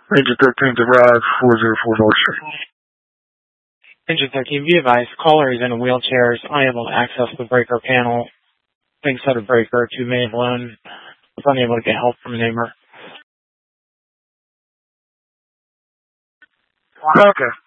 Engine 13 to Ride 404 North Street. Engine 13, be advised, caller is in a wheelchair, is unable to access the breaker panel, thinks that a breaker to main alone, was unable to get help from a neighbor. Okay.